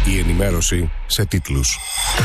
Η ενημέρωση σε τίτλους.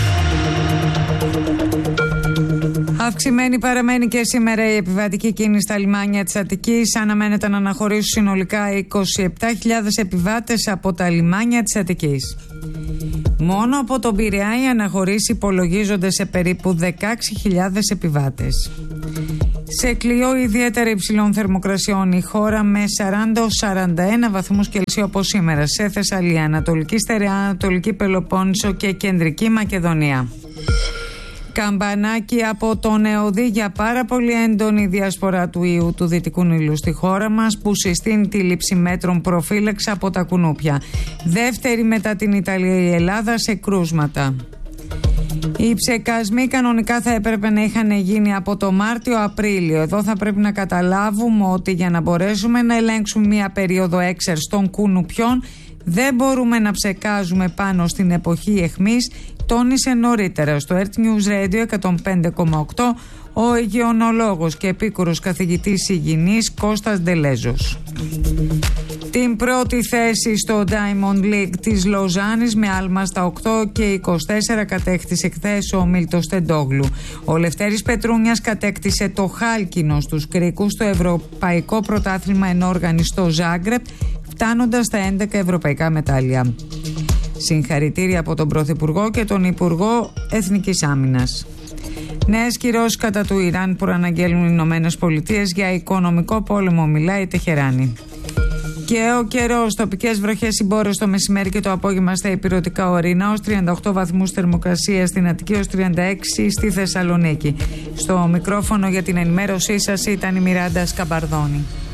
Αυξημένη παραμένει και σήμερα η επιβατική κίνηση στα λιμάνια της Αττικής. Αναμένεται να αναχωρήσουν συνολικά 27.000 επιβάτες από τα λιμάνια της Αττικής. Μόνο από τον Πειραιά οι αναχωρήσεις υπολογίζονται σε περίπου 16.000 επιβάτες. Σε κλειό ιδιαίτερα υψηλών θερμοκρασιών η χώρα με 40-41 βαθμούς Κελσίου από σήμερα σε Θεσσαλία, Ανατολική Στερεά, Ανατολική Πελοπόννησο και Κεντρική Μακεδονία. Καμπανάκι από τον ΕΟΔΗ για πάρα πολύ έντονη διασπορά του ιού του Δυτικού Νείλου στη χώρα μας, που συστήνει τη λήψη μέτρων προφύλαξης από τα κουνούπια. Δεύτερη μετά την Ιταλία η Ελλάδα σε κρούσματα. Οι ψεκασμοί κανονικά θα έπρεπε να είχαν γίνει από το Μάρτιο-Απρίλιο. Εδώ θα πρέπει να καταλάβουμε ότι για να μπορέσουμε να ελέγξουμε μια περίοδο έξαρσης των κουνουπιών δεν μπορούμε να ψεκάζουμε πάνω στην εποχή αιχμής, τόνισε νωρίτερα στο Earth News Radio 105,8 ο υγειονολόγος και επίκουρος καθηγητής υγιεινής Κώστας Ντελέζος. Την πρώτη θέση στο Diamond League της Λοζάνης με άλμα στα 8 και 24 κατέκτησε χθες ο Μίλτος Τεντόγλου. Ο Λευτέρης Πετρούνιας κατέκτησε το χάλκινο στους κρίκους στο Ευρωπαϊκό Πρωτάθλημα Ενόργανης στο Ζάγκρεπ, φτάνοντας στα 11 ευρωπαϊκά μετάλλια. Συγχαρητήρια από τον Πρωθυπουργό και τον Υπουργό Εθνικής Άμυνας. Νέες κυρώσεις κατά του Ιράν προαναγγέλνουν οι Ηνωμένες Πολιτείες για οικονομικό πόλεμο, μιλάει η Τεχεράνη. Και ο καιρός, τοπικές βροχές συμπόρες το μεσημέρι και το απόγευμα στα ηπειρωτικά ορεινά, ως 38 βαθμούς θερμοκρασία στην Αττική, ως 36 στη Θεσσαλονίκη. Στο μικρόφωνο για την ενημέρωσή σας ήταν η Μιράντα Σκαμπαρδόνη.